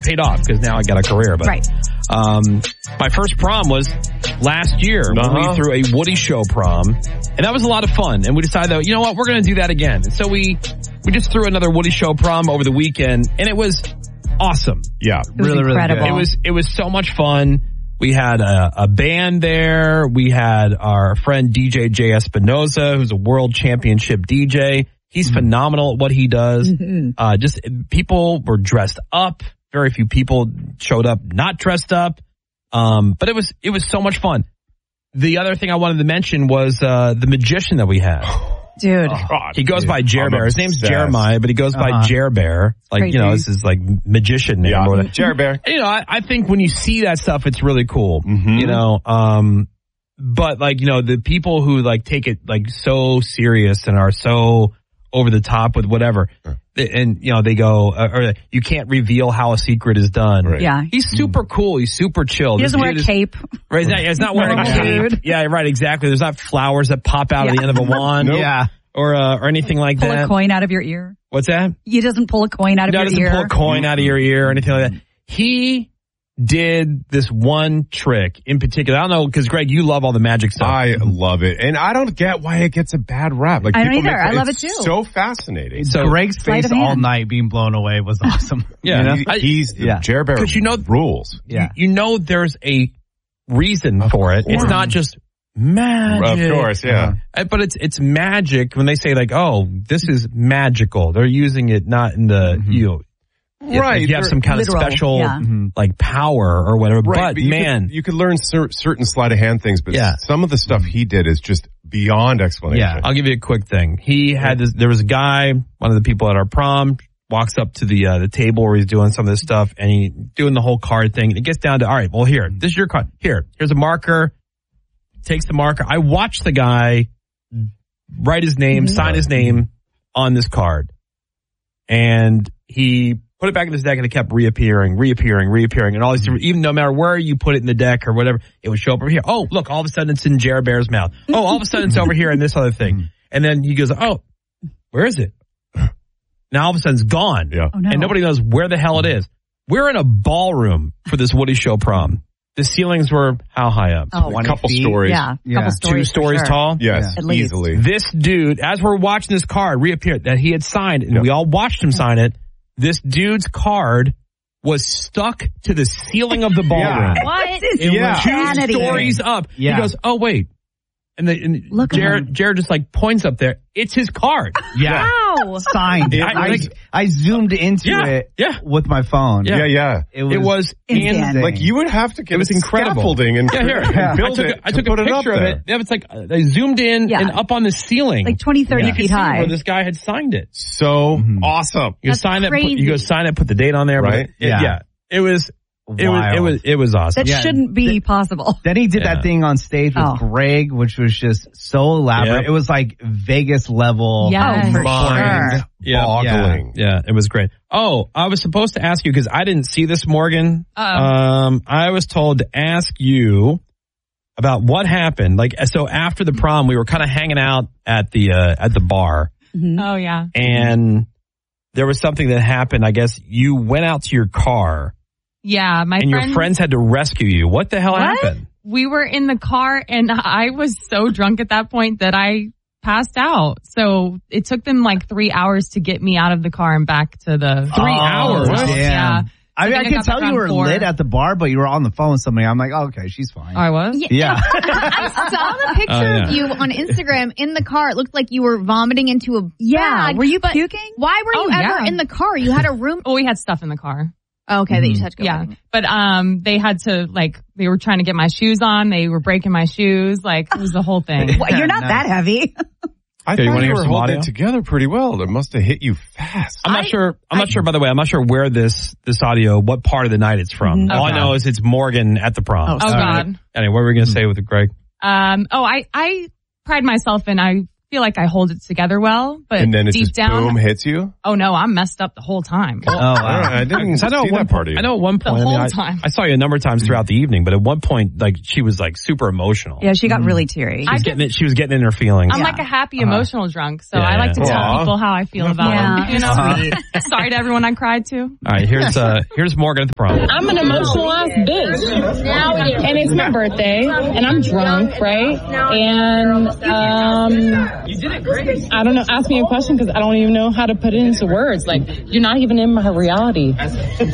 paid off because now I got a career. But Right. my first prom was last year when we threw a Woody Show prom, and that was a lot of fun. And we decided that, you know what, we're going to do that again. And so we just threw another Woody Show prom over the weekend, and it was awesome. Yeah, It was incredible. Really good. It was so much fun. We had a band there. We had our friend DJ Jay Espinoza, who's a world championship DJ. He's phenomenal at what he does. Just people were dressed up. Very few people showed up not dressed up. But it was so much fun. The other thing I wanted to mention was the magician that we had. Dude. He goes by Jer Bear. His name's Jeremiah, but he goes by Jer Bear. Like, Crazy. you know, this is like magician name. Yeah, Or whatever. Jer Bear. And, you know, I think when you see that stuff, it's really cool. You know, but like, you know, the people who like take it like so serious and are so over the top with whatever. And, you know, they go, or you can't reveal how a secret is done. Right. Yeah. He's super cool. He's super chill. He doesn't wear a cape. Right. He's not wearing a cape. Dude. Yeah, right. Exactly. There's not flowers that pop out at the end of a wand. Nope. Yeah. Or anything like Pull that. a coin out of your ear. What's that? He doesn't pull a coin out of No, your doesn't ear. pull a coin out of your ear or anything like that. He did this one trick in particular. I don't know, because Greg, you love all the magic stuff. I love it, and I don't get why it gets a bad rap. Like I don't people either. make- I love it's it too. So fascinating. So Greg's Sleight face of hand. all night being blown away was awesome. Yeah. You know? He's Jer Bear. Because you know- rules. Yeah. You know there's a reason for it. It's not just magic. Of course, yeah. But it's magic when they say like, oh, this is magical. They're using it not in the, you know, Right. you have some kind Literal, of special yeah. like power or whatever. Right, But you man, you could learn certain sleight of hand things, but Yeah. some of the stuff he did is just beyond explanation. Yeah. I'll give you a quick thing. He had this, there was a guy, one of the people at our prom, walks up to the table where he's doing some of this stuff and he doing the whole card thing. And it gets down to, all right, well here, this is your card. Here's a marker. Takes the marker. I watched the guy write his name, sign his name on this card. And he put it back in his deck and it kept reappearing. And all these different, even no matter where you put it in the deck or whatever, it would show up over here. Oh, look, all of a sudden it's in Jer Bear's mouth. Oh, all of a sudden it's over here in this other thing. And then he goes, oh, where is it? Now all of a sudden it's gone. Yeah. Oh, no. And nobody knows where the hell it is. We're in a ballroom for this Woody Show prom. The ceilings were how high up? Oh, A couple stories. Yeah. Yeah. Couple 2 stories. for stories sure. tall? Yes, At least. easily. This dude, as we're watching this card reappear that he had signed, and we all watched him sign it, this dude's card was stuck to the ceiling of the ballroom. What? It Yeah. was 2 Insanity. stories up. Yeah. He goes, oh, wait. And Look at him. Jared just like points up there. It's his card. Yeah. Wow. Signed. It- I zoomed into it with my phone. Yeah. It was Insane. Like you would have to get It was incredible. scaffolding and, here. and build I took a put it up picture of there. it. Yeah, it's like I zoomed in Yeah. and up on the ceiling. Like 20, 30 You could feet see high. where this guy had signed it. So awesome. You That's sign it. crazy. You go sign it. Put the date on there. Right. But Yeah. It was. Wild. It was awesome. That Yeah. shouldn't be possible. Then he did Yeah. that thing on stage with Oh. Greg, which was just so elaborate. Yep. It was like Vegas level. Yeah, for Mind sure. boggling. Yeah, it was great. Oh, I was supposed to ask you because I didn't see this, Morgan. I was told to ask you about what happened. Like, so after the prom, we were kind of hanging out at the bar, Oh, yeah. and there was something that happened. I guess you went out to your car, Yeah, my and friend, your friends had to rescue you. What the hell happened? we were in the car and I was so drunk at that point that I passed out. So it took them like 3 hours to get me out of the car and back to the 3 hours? hotel. Damn. Yeah. I mean, I I think can I got tell back you on were 4. lit at the bar, but you were on the phone with somebody. I'm like, oh, okay, she's fine. Oh, I was? Yeah. I saw the picture of you on Instagram in the car. It looked like you were vomiting into a bag. Were you But puking? why were you Oh, ever yeah. in the car? You had a room. Oh, we had stuff in the car. Oh, okay, that you just had to go. Yeah. back. But they had to they were trying to get my shoes on. They were breaking my shoes. Like it was the whole thing. Well, you're not that heavy. I Okay, you thought wanna you hear were some holding audio? it together pretty well. It must have hit you fast. I'm not sure. I'm not sure. By the way, I'm not sure where this audio, what part of the night it's from. All I know is it's Morgan at the prom. Oh, God. Anyway, what were we going to say with it, Greg? I pride myself and I feel like I hold it together well, but And then it's deep just down, boom, hits you. oh no, I'm messed up the whole time. Oh, wow. I didn't see that part of you. I know at one point, whole time. I saw you a number of times throughout the evening, but at one point, like, she was like super emotional. Yeah, she got really teary. She was getting in her feelings. I'm like a happy emotional drunk, so Yeah, I like to yeah. tell Aw. people how I feel about Yeah, them. You know, sweet. sorry to everyone I cried to. All right, here's Morgan at the prom. I'm an emotional ass bitch. And it's my birthday, and I'm drunk, right? And, you did it great. I don't know, ask me a question because I don't even know how to put it into words. Like, you're not even in my reality. Oh,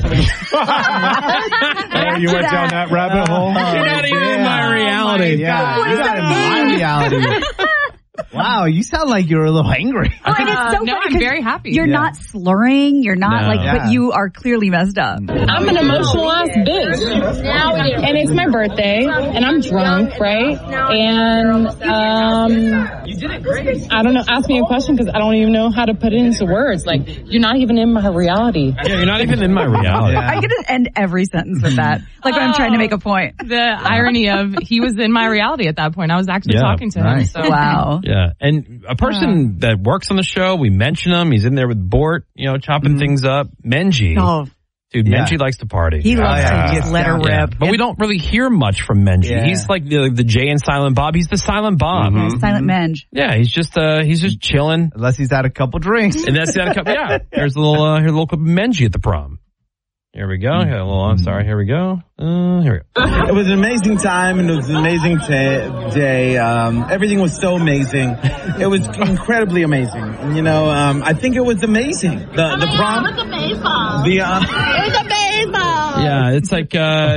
you went down that rabbit hole? You're not even in my reality. Yeah, you got in my reality. Wow, you sound like you're a little angry. Oh, and it's so No, funny I'm 'cause very happy. You're not slurring. You're not No. like, Yeah. but you are clearly messed up. I'm an emotional ass bitch. And it's my birthday, and I'm drunk, right? And, you did it great. I don't know, ask me a question because I don't even know how to put it into words. Like, you're not even in my reality. Yeah, you're not even in my reality. I'm going to end every sentence with that. Like when I'm trying to make a point. The irony of he was in my reality at that point. I was actually Yeah, talking to him. nice. So Wow. Yeah, and a person that works on the show, we mention him. He's in there with Bort, chopping things up. Menji. Oh, Dude, Yeah. Menji likes to party. he loves yeah. to just let her Yeah, rip. but we don't really hear much from Menji. Yeah. He's like the Jay and Silent Bob. He's the Silent Bob. Silent Menge. Yeah, he's just chilling. Unless he's had a couple drinks. And that's that. Yeah, here's a little clip of Menji at the prom. Here we go. I'm sorry. Here we go. Here we go. It was an amazing time and it was an amazing day. Everything was so amazing. It was incredibly amazing. I think it was amazing. The prom. It was a baseball. The It was a baseball. Yeah, it's like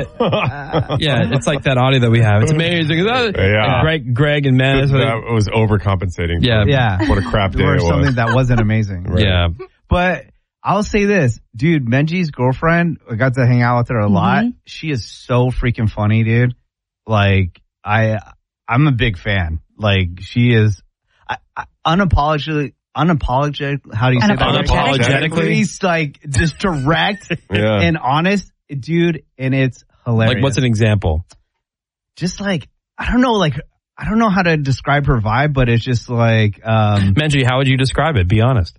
it's like that audio that we have. It's amazing. Yeah. Greg and Matt. That was overcompensating. Yeah. Yeah. What a crap day Or it something was. that wasn't amazing. Yeah. But I'll say this, dude, Menji's girlfriend, I got to hang out with her a lot. She is so freaking funny, dude. Like, I'm a big fan. Like, she is unapologetic, how do you say that? Unapologetically? He's like, just direct Yeah. and honest, dude, and it's hilarious. Like, what's an example? Just like, I don't know how to describe her vibe, but it's just like, Menji, how would you describe it? Be honest.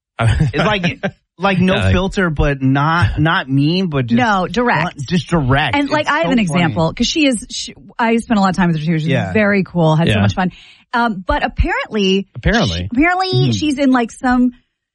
it's like no Yeah, filter, but not mean, but just No, direct. just direct. And like It's I have so an funny. example because I spent a lot of time with her too. She's Yeah. very cool, had so Yeah. much fun. But apparently she's in like some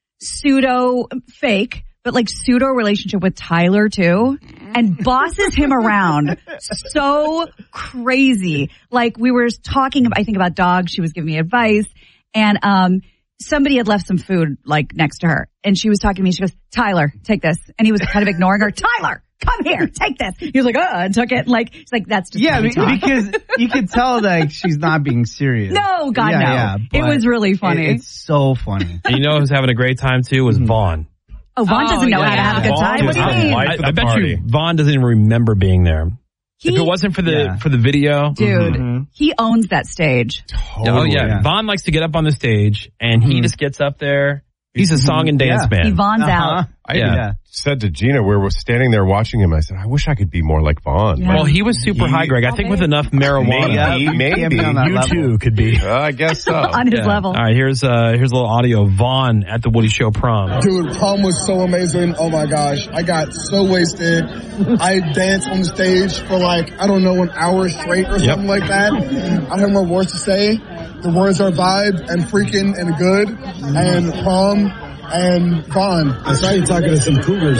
pseudo fake, but like pseudo relationship with Tyler too, and bosses him around so crazy. Like we were talking, I think about dogs. She was giving me advice, and somebody had left some food like next to her, and she was talking to me. She goes, "Tyler, take this," and he was kind of ignoring her. Tyler, come here, take this. He was like, and took it. Like she's like, that's just funny talk. because you can tell that she's not being serious. No, God, Yeah, no. yeah, It but was really funny. It's so funny. And who's having a great time too was Vaughn. Oh, Vaughn doesn't know how to yeah. have a good time. What do you Vaughn mean? was I for the bet party. you Vaughn doesn't even remember being there. If He- it wasn't for the Yeah. for the video, Dude, he owns that stage. oh yeah. yeah. Vaughn likes to get up on the stage and he just gets up there. He's a song and dance Yeah. man. He Vaughn's out. I Yeah. even said to Gina, we were standing there watching him. I said, I wish I could be more like Vaughn. Yeah. Well, he was super high, Greg. I think with enough marijuana, Maybe. on that you level. too could be. I guess so. On his Yeah. level. All right, here's a little audio of Vaughn at the Woody Show prom. Dude, prom was so amazing. Oh my gosh. I got so wasted. I danced on the stage for an hour straight or something like that. I have more words to say. The words are vibe and freaking and good and prom and Vaughn. I saw you talking to some cougars.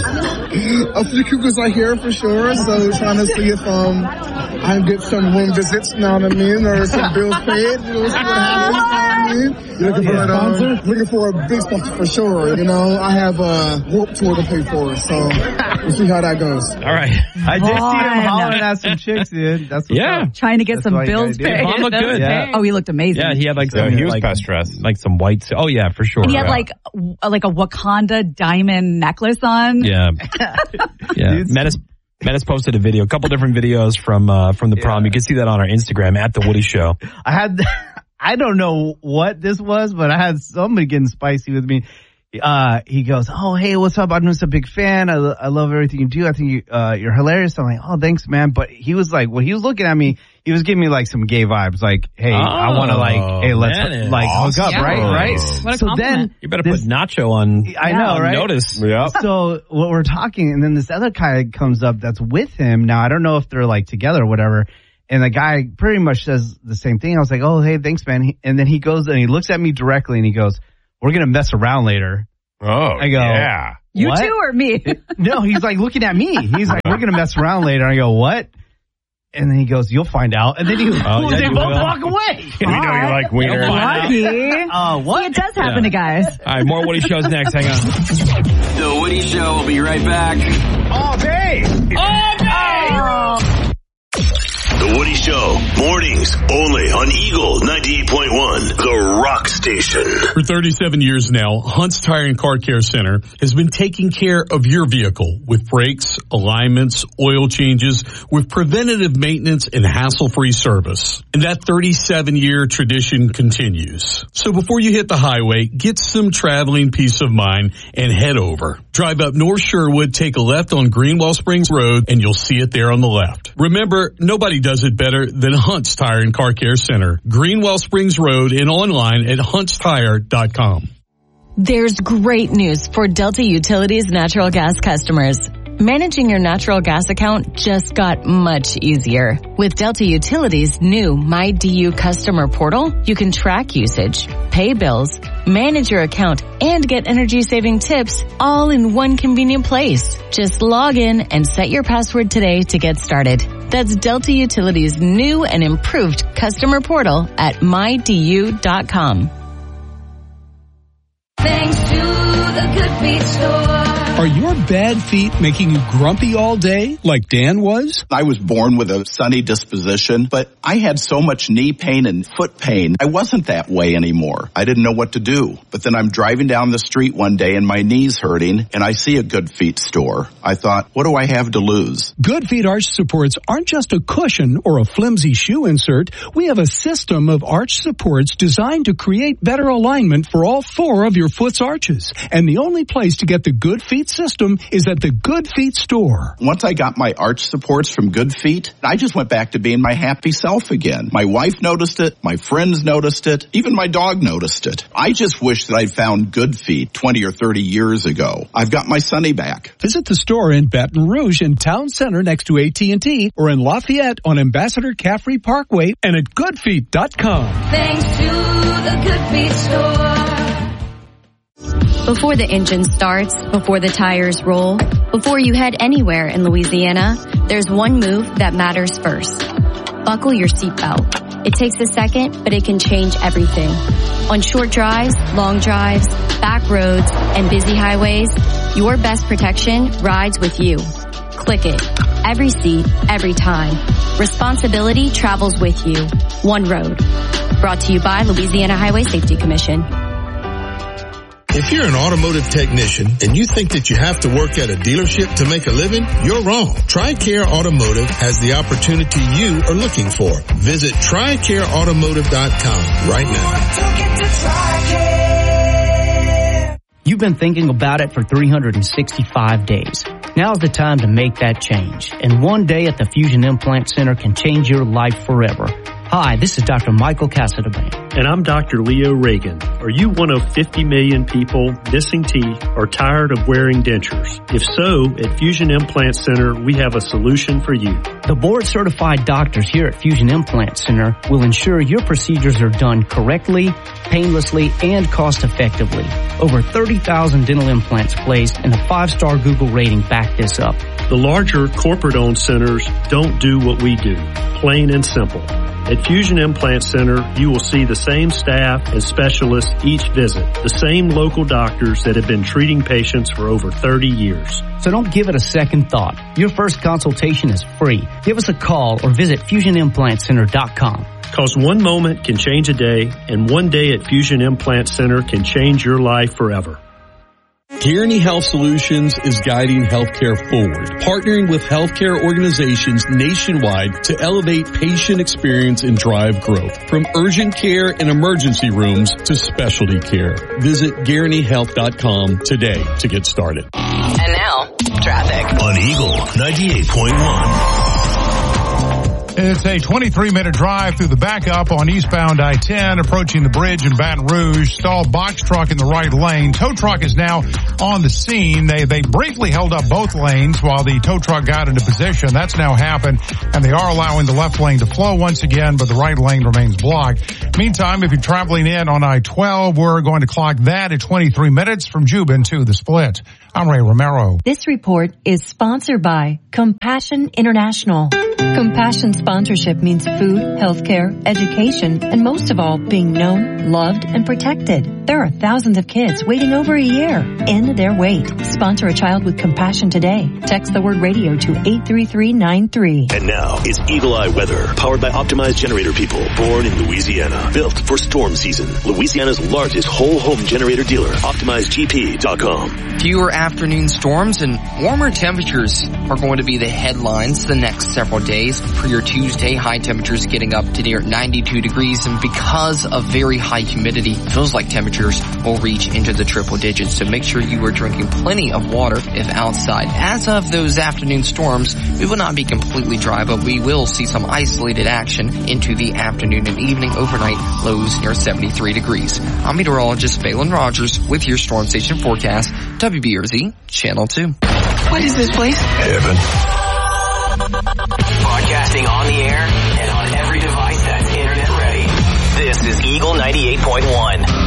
A few cougars are here for sure. So trying to see if I get some room visits, you know what I mean, or some bills paid. We'll see what happens, you know what I mean? You're looking for a big sponsor for sure. I have a Warped Tour to pay for, so we'll see how that goes. All right. I did see him Vaughn. hollering at some chicks, dude. That's what's Yeah. up. Trying to get That's some why you bills gotta do it. paid. Vaughn looked good. Yeah. Oh, he looked amazing. Yeah, he had Yeah, he was best dressed. like some white. Oh yeah, for sure. And he had like a Wakanda diamond necklace on. Yeah. Yeah. Dude. Menace posted a couple different videos from the prom. You can see that on our Instagram at the Woody Show. I don't know what this was, but I had somebody getting spicy with me. he goes, "Oh, hey, what's up? I'm just a big fan. I love everything you do. I think you're hilarious." I'm like, "Oh, thanks, man." But he was like, when he was looking at me, he was giving me like some gay vibes, like, "Hey, I want to let's hook up, right?" What a so compliment. then You better put Nacho on. I know, right? Notice. Yeah. So what we're talking, and then this other guy comes up that's with him. Now I don't know if they're like together or whatever. And the guy pretty much says the same thing. I was like, "Oh, hey, thanks, man." And then he goes and he looks at me directly and he goes, "We're gonna mess around later." Oh, I go, yeah. You "What?" too or me? No, he's like looking at me. He's like, "We're gonna mess around later." I go, "What?" And then he goes, "You'll find out." And then they both walk away. We know you like wiener. Lucky. What? It does happen to guys. All right, more Woody Shows next. Hang on. The Woody Show will be right back. All day. The Woody Show, mornings only on Eagle 98.1, the rock station. For 37 years now, Hunt's Tire and Car Care Center has been taking care of your vehicle with brakes, alignments, oil changes, with preventative maintenance and hassle-free service. And that 37-year tradition continues. So before you hit the highway, get some traveling peace of mind and head over. Drive up North Sherwood, take a left on Greenwell Springs Road, and you'll see it there on the left. Remember, nobody does it better than Hunt's Tire and Car Care Center, Greenwell Springs Road, and online at huntstire.com. There's great news for Delta Utilities natural gas customers. Managing your natural gas account just got much easier. With Delta Utilities' new MyDU customer portal, you can track usage, pay bills, manage your account, and get energy-saving tips all in one convenient place. Just log in and set your password today to get started. That's Delta Utilities' new and improved customer portal at mydu.com. Thanks to the Good Feet store. Are your bad feet making you grumpy all day like Dan was? I was born with a sunny disposition, but I had so much knee pain and foot pain. I wasn't that way anymore. I didn't know what to do. But then I'm driving down the street one day and my knee's hurting and I see a Good Feet store. I thought, what do I have to lose? Good Feet arch supports aren't just a cushion or a flimsy shoe insert. We have a system of arch supports designed to create better alignment for all four of your foot's arches. And the only place to get the Good Feet system is at the Good Feet store. Once I got my arch supports from Good Feet, I just went back to being my happy self again. My wife noticed it, my friends noticed it, even my dog noticed it. I just wish that I'd found Good Feet 20 or 30 years ago. I've got my Sonny back. Visit the store in Baton Rouge in Town Center next to AT&T or in Lafayette on Ambassador Caffrey Parkway and at goodfeet.com. Thanks to the Good Feet store. Before the engine starts, before the tires roll, before you head anywhere in Louisiana, there's one move that matters first. Buckle your seatbelt. It takes a second, but it can change everything. On short drives, long drives, back roads, and busy highways, your best protection rides with you. Click it. Every seat, every time. Responsibility travels with you. One road. Brought to you by Louisiana Highway Safety Commission. If you're an automotive technician and you think that you have to work at a dealership to make a living, you're wrong. TRICARE Automotive has the opportunity you are looking for. Visit TRICAREautomotive.com right now. You've been thinking about it for 365 days. Now's the time to make that change. And one day at the Fusion Implant Center can change your life forever. Hi, this is Dr. Michael Casadabane. And I'm Dr. Leo Reagan. Are you one of 50 million people missing teeth or tired of wearing dentures? If so, at Fusion Implant Center, we have a solution for you. The board-certified doctors here at Fusion Implant Center will ensure your procedures are done correctly, painlessly, and cost-effectively. Over 30,000 dental implants placed, and a 5-star Google rating back this up. The larger corporate-owned centers don't do what we do, plain and simple. At Fusion Implant Center, you will see the same staff and specialists each visit, the same local doctors that have been treating patients for over 30 years. So don't give it a second thought. Your first consultation is free. Give us a call or visit FusionImplantCenter.com. Because one moment can change a day, and one day at Fusion Implant Center can change your life forever. Guaranty Health Solutions is guiding healthcare forward, partnering with healthcare organizations nationwide to elevate patient experience and drive growth. From urgent care and emergency rooms to specialty care. Visit GuarantyHealth.com today to get started. And now, traffic. On Eagle 98.1. It's a 23-minute drive through the backup on eastbound I-10, approaching the bridge in Baton Rouge. Stalled box truck in the right lane. Tow truck is now on the scene. They briefly held up both lanes while the tow truck got into position. That's now happened, and they are allowing the left lane to flow once again, but the right lane remains blocked. Meantime, if you're traveling in on I-12, we're going to clock that at 23 minutes from Jubin to the Split. I'm Ray Romero. This report is sponsored by Compassion International. Compassion sponsorship means food, healthcare, education, and most of all, being known, loved, and protected. There are thousands of kids waiting over a year. End their wait. Sponsor a child with compassion today. Text the word radio to 83393. And now it's Eagle Eye weather, powered by Optimized Generator People, born in Louisiana, built for storm season. Louisiana's largest whole home generator dealer, OptimizeGP.com. Fewer afternoon storms and warmer temperatures are going to be the headlines the next several days. For your Tuesday, high temperatures getting up to near 92 degrees, and because of very high humidity, feels like temperatures will reach into the triple digits. So make sure you are drinking plenty of water if outside. As of those afternoon storms, we will not be completely dry, but we will see some isolated action into the afternoon and evening. Overnight, lows near 73 degrees. I'm meteorologist Phelan Rogers with your Storm Station forecast, WBRZ Channel 2. What is this place? Heaven. Broadcasting on the air and on every device that's internet ready. This is Eagle 98.1.